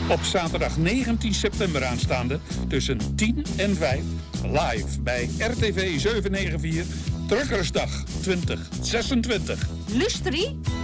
Op zaterdag 19 september aanstaande tussen 10 en 5 live bij RTV 794 Truckersdag 2026. Lustrie?